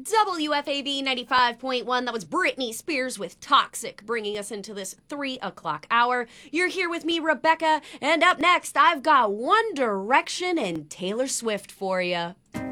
WFAB 95.1. That was Britney Spears with Toxic, bringing us into this 3 o'clock hour. You're here with me, Rebecca, and up next, I've got One Direction and Taylor Swift for you.